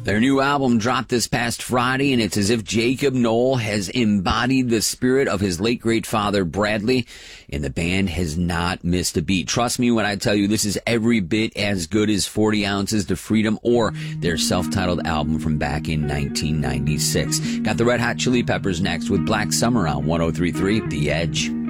Their new album dropped this past Friday, and it's as if Jacob Noel has embodied the spirit of his late great father, Bradley, and the band has not missed a beat. Trust me when I tell you this is every bit as good as 40 Ounces to Freedom or their self-titled album from back in 1996. Got the Red Hot Chili Peppers next with Black Summer on 103.3 The Edge.